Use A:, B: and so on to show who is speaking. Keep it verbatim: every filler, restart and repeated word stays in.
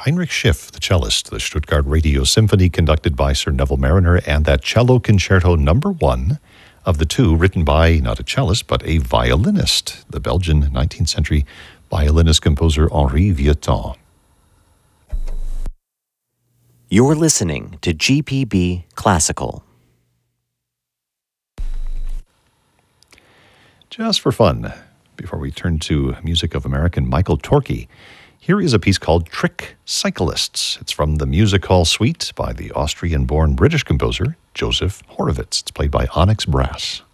A: Heinrich Schiff, the cellist, the Stuttgart Radio Symphony conducted by Sir Neville Marriner, and that cello concerto number one of the two written by not a cellist but a violinist, the Belgian nineteenth century violinist composer Henri Vieuxtemps.
B: You're listening to G P B Classical.
A: Just for fun, before we turn to music of American Michael Torke, here is a piece called Trick Cyclists. It's from the Music Hall Suite by the Austrian-born British composer Joseph Horowitz. It's played by Onyx Brass.